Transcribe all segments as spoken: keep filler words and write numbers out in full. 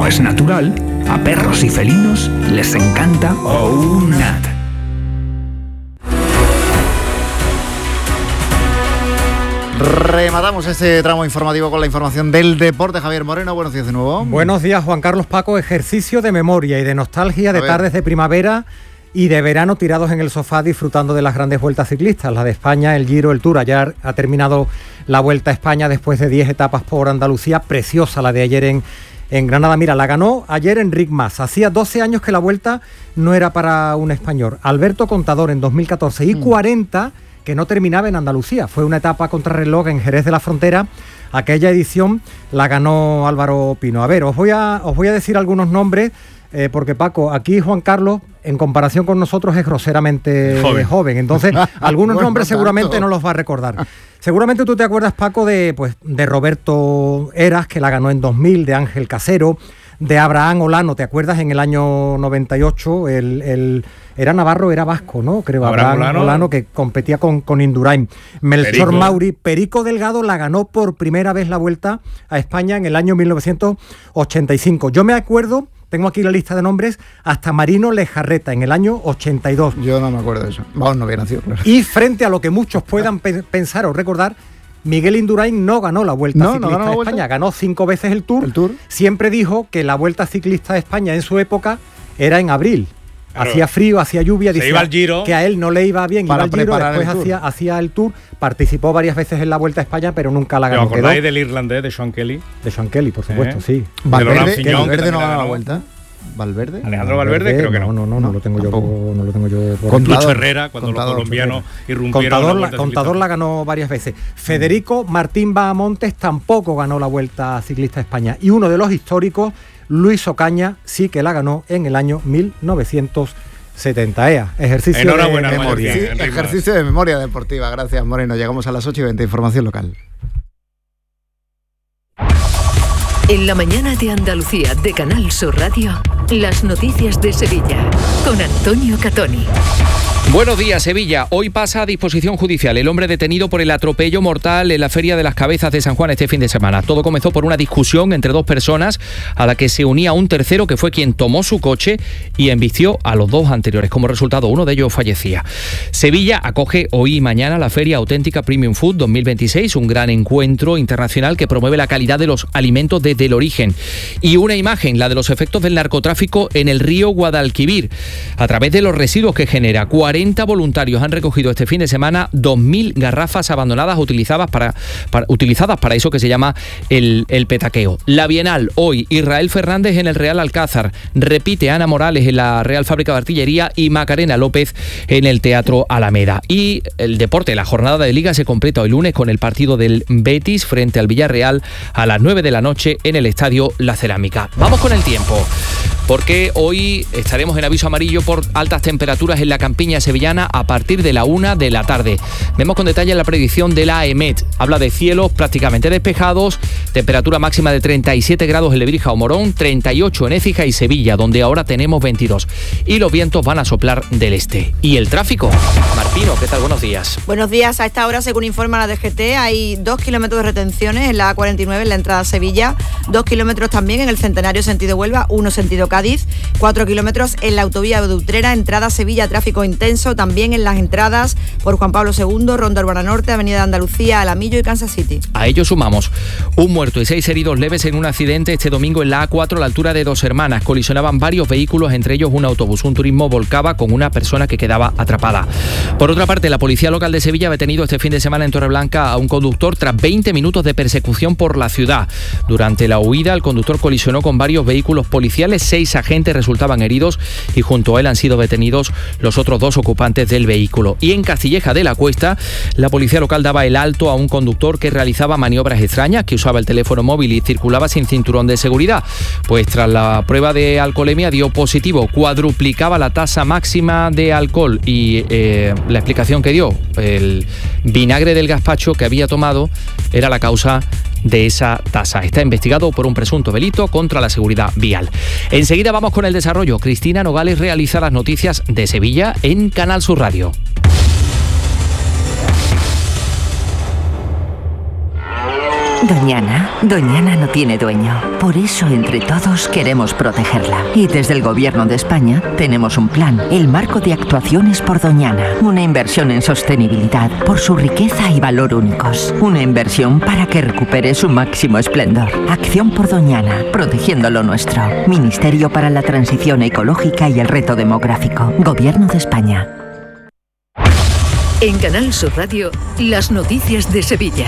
como es natural, a perros y felinos les encanta OUNAT. Rematamos este tramo informativo con la información del deporte. Javier Moreno, buenos días de nuevo. Buenos días, Juan Carlos. Paco. Ejercicio de memoria y de nostalgia de tardes de primavera y de verano tirados en el sofá disfrutando de las grandes vueltas ciclistas, la de España, el Giro, el Tour. Ayer ha terminado la Vuelta a España después de diez etapas por Andalucía. Preciosa la de ayer en, en Granada. Mira, la ganó ayer Enric Mas. Hacía doce años que la Vuelta no era para un español. Alberto Contador en dos mil catorce y mm. cuarenta que no terminaba en Andalucía. Fue una etapa contrarreloj en Jerez de la Frontera. Aquella edición la ganó Álvaro Pino. A ver, os voy a, os voy a decir algunos nombres, eh, porque Paco, aquí Juan Carlos, en comparación con nosotros, es groseramente joven. joven. Entonces, algunos bueno, nombres seguramente tanto. no los va a recordar. Seguramente tú te acuerdas, Paco, de, pues, de Roberto Heras, que la ganó en dos mil, de Ángel Casero, de Abraham Olano, ¿te acuerdas? En el año noventa y ocho, el, el, era navarro, era vasco, ¿no? Creo, Abraham, Abraham Olano, Olano, que competía con, con Indurain. Melchor Perico. Mauri, Perico Delgado la ganó por primera vez la Vuelta a España en el año mil novecientos ochenta y cinco. Yo me acuerdo, tengo aquí la lista de nombres, hasta Marino Lejarreta en el año ochenta y dos. Yo no me acuerdo de eso. Vamos, no había nacido, claro. Y frente a lo que muchos puedan pe- pensar o recordar, Miguel Indurain no ganó la Vuelta no, Ciclista no ganó de España, vuelta. ganó cinco veces el tour. el Tour. Siempre dijo que la Vuelta Ciclista de España en su época era en abril. Claro. Hacía frío, hacía lluvia, se iba al Giro, que a él no le iba bien, para iba al Giro, después el hacía, hacía el Tour, participó varias veces en la Vuelta a España, pero nunca la ganó. ¿Te acordáis quedó... del irlandés, de Sean Kelly? De Sean Kelly, por supuesto, ¿Eh? sí. Valverde, que Valverde no ganó la Vuelta. ¿Valverde? Alejandro Valverde, Valverde creo que no. No, no, no, no, no lo tengo tampoco. yo, no lo tengo yo por Contador, Lucho Herrera, cuando Contador, los colombianos irrumpieron. Contador, la, Contador la ganó varias veces. Federico Martín Bahamontes tampoco ganó la Vuelta Ciclista de España. Y uno de los históricos, Luis Ocaña, sí que la ganó en el año mil novecientos setenta. E A, ejercicio Enhorabuena, de memoria. Sí, ejercicio de memoria deportiva. Gracias, Moreno. Llegamos a las ocho y veinte, información local. En la mañana de Andalucía de Canal Sur Radio, las noticias de Sevilla con Antonio Catoni. Buenos días, Sevilla. Hoy pasa a disposición judicial el hombre detenido por el atropello mortal en la Feria de las Cabezas de San Juan este fin de semana. Todo comenzó por una discusión entre dos personas a la que se unía un tercero que fue quien tomó su coche y embistió a los dos anteriores. Como resultado, uno de ellos fallecía. Sevilla acoge hoy y mañana la Feria Auténtica Premium Food dos mil veintiséis, un gran encuentro internacional que promueve la calidad de los alimentos desde el origen. Y una imagen, la de los efectos del narcotráfico en el río Guadalquivir, a través de los residuos que genera. cuarenta voluntarios han recogido este fin de semana dos mil garrafas abandonadas utilizadas para, para, utilizadas para eso que se llama el, el petaqueo. La Bienal, hoy, Israel Fernández en el Real Alcázar, repite Ana Morales en la Real Fábrica de Artillería y Macarena López en el Teatro Alameda. Y el deporte, la jornada de Liga se completa hoy lunes con el partido del Betis frente al Villarreal a las nueve de la noche en el Estadio La Cerámica. Vamos con el tiempo, porque hoy estaremos en aviso amarillo por altas temperaturas en la campiña sevillana a partir de la una de la tarde. Vemos con detalle la predicción de la EMET. Habla de cielos prácticamente despejados, temperatura máxima de treinta y siete grados en Lebrija o Morón, treinta y ocho en Écija y Sevilla, donde ahora tenemos veintidós. Y los vientos van a soplar del este. ¿Y el tráfico? Marpino, ¿qué tal? Buenos días. Buenos días. A esta hora, según informa la D G T, hay dos kilómetros de retenciones en la A cuarenta y nueve en la entrada a Sevilla, dos kilómetros también en el Centenario sentido Huelva, uno sentido Cádiz, cuatro kilómetros en la autovía de Utrera, entrada a Sevilla, tráfico intenso, también en las entradas por Juan Pablo segundo, Ronda Urbana Norte, Avenida de Andalucía, Alamillo y Kansas City. A ello sumamos un muerto y seis heridos leves en un accidente este domingo en la A cuatro a la altura de Dos Hermanas. Colisionaban varios vehículos, entre ellos un autobús. Un turismo volcaba con una persona que quedaba atrapada. Por otra parte, la Policía Local de Sevilla ha detenido este fin de semana en Torreblanca a un conductor tras veinte minutos de persecución por la ciudad. Durante la huida, el conductor colisionó con varios vehículos policiales, seis agentes resultaban heridos y junto a él han sido detenidos los otros dos ocupantes del vehículo. Y en Castilleja de la Cuesta, la Policía Local daba el alto a un conductor que realizaba maniobras extrañas, que usaba el teléfono móvil y circulaba sin cinturón de seguridad. Pues tras la prueba de alcoholemia dio positivo, cuadruplicaba la tasa máxima de alcohol y eh, la explicación que dio, el vinagre del gazpacho que había tomado era la causa de esa tasa. Está investigado por un presunto delito contra la seguridad vial. Enseguida vamos con el desarrollo. Cristina Nogales realiza las noticias de Sevilla en Canal Sur Radio. Doñana, Doñana no tiene dueño. Por eso entre todos queremos protegerla. Y desde el Gobierno de España tenemos un plan, el Marco de Actuaciones por Doñana. Una inversión en sostenibilidad por su riqueza y valor únicos. Una inversión para que recupere su máximo esplendor. Acción por Doñana, protegiendo lo nuestro. Ministerio para la Transición Ecológica y el Reto Demográfico. Gobierno de España. En Canal Sur Radio, las noticias de Sevilla.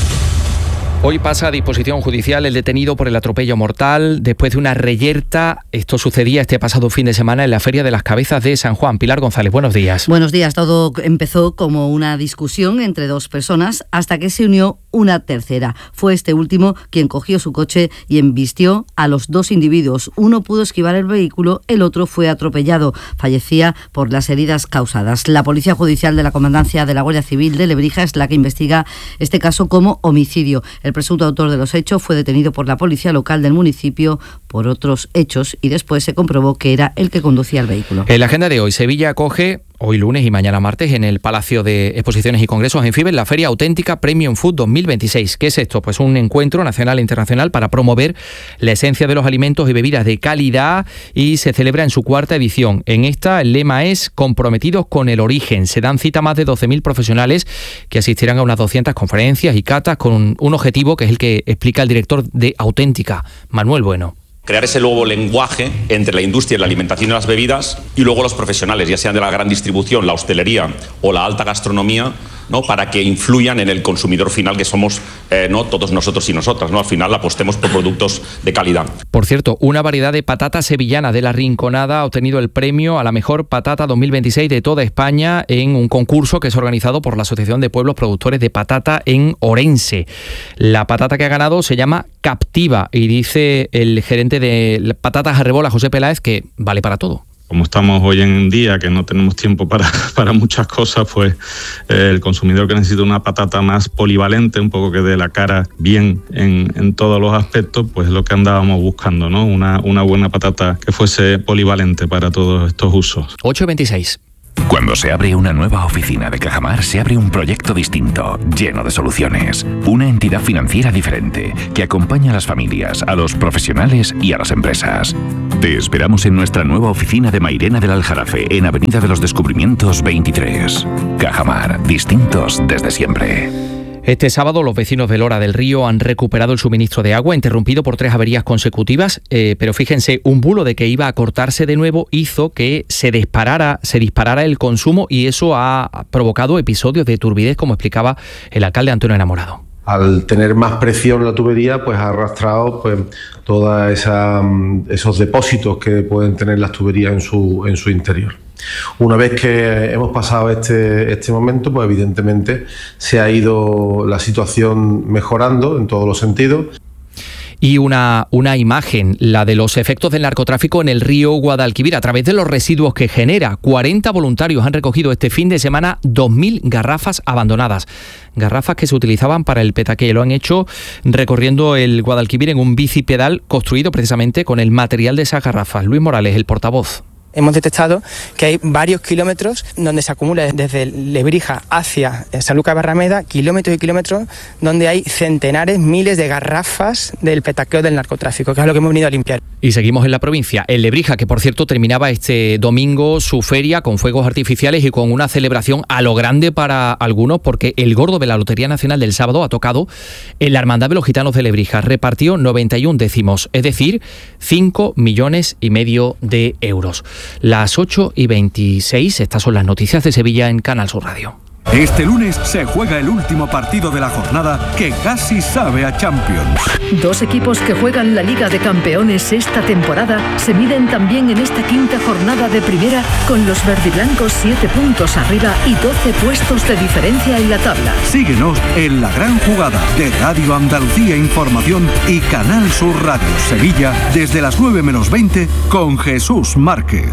Hoy pasa a disposición judicial el detenido por el atropello mortal después de una reyerta. Esto sucedía este pasado fin de semana en la Feria de las Cabezas de San Juan. Pilar González, buenos días. Buenos días. Todo empezó como una discusión entre dos personas hasta que se unió una tercera. Fue este último quien cogió su coche y embistió a los dos individuos. Uno pudo esquivar el vehículo, el otro fue atropellado. Fallecía por las heridas causadas. La Policía Judicial de la Comandancia de la Guardia Civil de Lebrija es la que investiga este caso como homicidio. El presunto autor de los hechos fue detenido por la policía local del municipio por otros hechos y después se comprobó que era el que conducía el vehículo. En la agenda de hoy, Sevilla acoge hoy lunes y mañana martes en el Palacio de Exposiciones y Congresos en FIBE la Feria Auténtica Premium Food dos mil veintiséis. ¿Qué es esto? Pues un encuentro nacional e internacional para promover la esencia de los alimentos y bebidas de calidad y se celebra en su cuarta edición. En esta el lema es comprometidos con el origen. Se dan cita más de doce mil profesionales que asistirán a unas doscientas conferencias y catas con un objetivo que es el que explica el director de Auténtica, Manuel Bueno. Crear ese nuevo lenguaje entre la industria de la alimentación y las bebidas y luego los profesionales, ya sean de la gran distribución, la hostelería o la alta gastronomía, ¿no? Para que influyan en el consumidor final que somos eh, no todos nosotros y nosotras, ¿no? Al final apostemos por productos de calidad. Por cierto, una variedad de patata sevillana de La Rinconada ha obtenido el premio a la mejor patata dos mil veintiséis de toda España en un concurso que es organizado por la Asociación de Pueblos Productores de Patata en Orense. La patata que ha ganado se llama Captiva y dice el gerente de Patatas Arrebola, José Peláez, que vale para todo. Como estamos hoy en día, que no tenemos tiempo para, para muchas cosas, pues eh, el consumidor que necesita una patata más polivalente, un poco que dé la cara bien en, en todos los aspectos, pues es lo que andábamos buscando, ¿no? Una, una buena patata que fuese polivalente para todos estos usos. ocho veintiséis. Cuando se abre una nueva oficina de Cajamar, se abre un proyecto distinto, lleno de soluciones. Una entidad financiera diferente, que acompaña a las familias, a los profesionales y a las empresas. Te esperamos en nuestra nueva oficina de Mairena del Aljarafe, en Avenida de los Descubrimientos veintitrés. Cajamar, distintos desde siempre. Este sábado los vecinos de Lora del Río han recuperado el suministro de agua, interrumpido por tres averías consecutivas, eh, pero fíjense, un bulo de que iba a cortarse de nuevo hizo que se disparara, se disparara el consumo y eso ha provocado episodios de turbidez, como explicaba el alcalde Antonio Enamorado. Al tener más presión la tubería, pues ha arrastrado pues todos esos depósitos que pueden tener las tuberías en su, en su interior. Una vez que hemos pasado este, este momento, pues evidentemente se ha ido la situación mejorando en todos los sentidos. Y una, una imagen, la de los efectos del narcotráfico en el río Guadalquivir a través de los residuos que genera. cuarenta voluntarios han recogido este fin de semana dos mil garrafas abandonadas. Garrafas que se utilizaban para el petaqué. Lo han hecho recorriendo el Guadalquivir en un bicipedal construido precisamente con el material de esas garrafas. Luis Morales, el portavoz. Hemos detectado que hay varios kilómetros donde se acumula desde Lebrija hacia Sanlúcar Barrameda, kilómetros y kilómetros, donde hay centenares, miles de garrafas del petaqueo del narcotráfico, que es lo que hemos venido a limpiar. Y seguimos en la provincia, en Lebrija, que por cierto terminaba este domingo su feria con fuegos artificiales y con una celebración a lo grande para algunos, porque el gordo de la Lotería Nacional del sábado ha tocado en la Hermandad de los Gitanos de Lebrija. Repartió noventa y un décimos, es decir, cinco millones y medio de euros. Las ocho y veintiséis, estas son las noticias de Sevilla en Canal Sur Radio. Este lunes se juega el último partido de la jornada que casi sabe a Champions. Dos equipos que juegan la Liga de Campeones esta temporada se miden también en esta quinta jornada de primera con los verdiblancos siete puntos arriba y doce puestos de diferencia en la tabla. Síguenos en la gran jugada de Radio Andalucía Información y Canal Sur Radio Sevilla desde las nueve menos veinte con Jesús Márquez.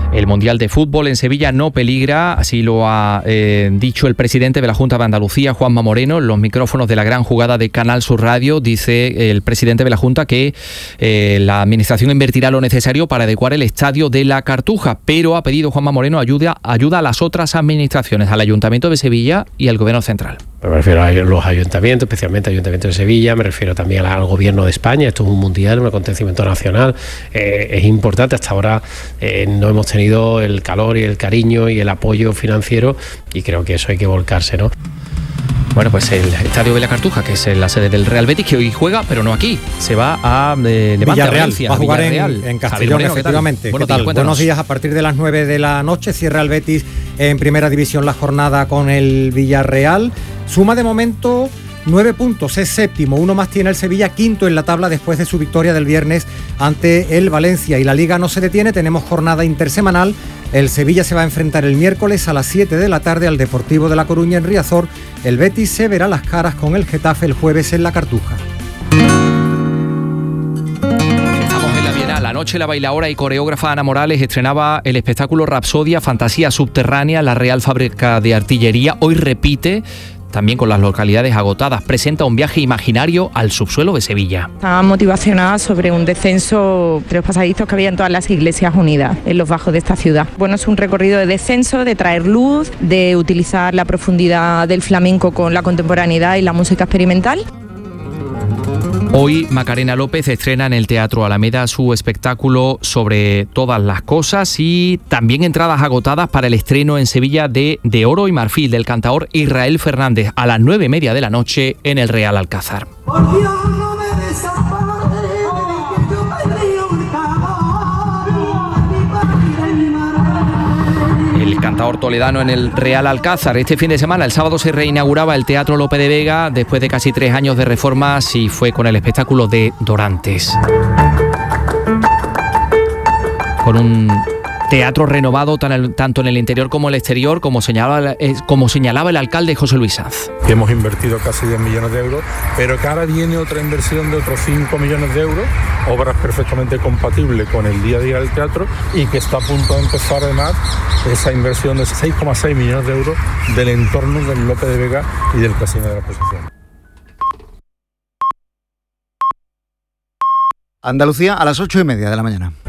El Mundial de Fútbol en Sevilla no peligra, así lo ha eh, dicho el presidente de la Junta de Andalucía, Juanma Moreno, en los micrófonos de La Gran Jugada de Canal Sur Radio. Dice el presidente de la Junta que eh, la administración invertirá lo necesario para adecuar el estadio de la Cartuja, pero ha pedido Juanma Moreno ayuda, ayuda a las otras administraciones, al Ayuntamiento de Sevilla y al Gobierno Central. Me refiero a los ayuntamientos, especialmente al Ayuntamiento de Sevilla, me refiero también al Gobierno de España. Esto es un mundial, un acontecimiento nacional, eh, es importante. Hasta ahora eh, no hemos tenido el calor y el cariño y el apoyo financiero, y creo que eso hay que volcarse, ¿no? Bueno, pues el Estadio de la Cartuja, que es la sede del Real Betis, que hoy juega, pero no aquí, se va a eh, Levante, Villarreal, a Valencia, va a jugar Villarreal. en, en Castellón, Moreno, efectivamente. Bueno, ¿Qué tal? Buenos días. A partir de las nueve de la noche cierra el Betis en Primera División la jornada con el Villarreal. Suma de momento nueve puntos, es séptimo, uno más tiene el Sevilla, quinto en la tabla después de su victoria del viernes ante el Valencia. Y la Liga no se detiene, tenemos jornada intersemanal. El Sevilla se va a enfrentar el miércoles a las siete de la tarde al Deportivo de La Coruña en Riazor. El Betis se verá las caras con el Getafe el jueves en la Cartuja. La noche, la bailaora y coreógrafa Ana Morales estrenaba el espectáculo Rapsodia, Fantasía Subterránea, la Real Fábrica de Artillería. Hoy repite, también con las localidades agotadas, presenta un viaje imaginario al subsuelo de Sevilla. Está motivacionada sobre un descenso de los pasadizos que había en todas las iglesias unidas, en los bajos de esta ciudad. Bueno, es un recorrido de descenso, de traer luz, de utilizar la profundidad del flamenco con la contemporaneidad y la música experimental. Hoy Macarena López estrena en el Teatro Alameda su espectáculo Sobre todas las cosas, y también entradas agotadas para el estreno en Sevilla de De Oro y Marfil del cantaor Israel Fernández a las nueve y media de la noche en el Real Alcázar. El cantaor toledano en el Real Alcázar. Este fin de semana, el sábado, se reinauguraba el Teatro Lope de Vega después de casi tres años de reformas, y fue con el espectáculo de Dorantes. Con un teatro renovado tanto en el interior como en el exterior, como señalaba, como señalaba el alcalde José Luis Sanz. Hemos invertido casi diez millones de euros, pero que ahora viene otra inversión de otros cinco millones de euros, obras perfectamente compatibles con el día a día del teatro, y que está a punto de empezar además esa inversión de seis coma seis millones de euros del entorno del Lope de Vega y del Casino de la Exposición. Andalucía a las ocho y media de la mañana.